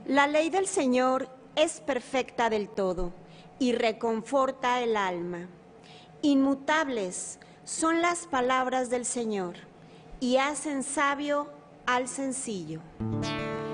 La ley del Señor es perfecta del todo y reconforta el alma. Inmutables son las palabras del Señor y hacen sabio al sencillo.